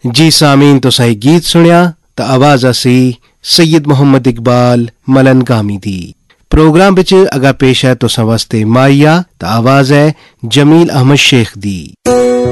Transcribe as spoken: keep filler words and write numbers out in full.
जी सामीन, तो सही गीत सुनिया तो आवाज असी सैयद मोहम्मद इकबाल मलनगामी दी। प्रोग्राम बिच अगर पेश है तो समझते माइया तो आवाज है जमील अहमद शेख दी।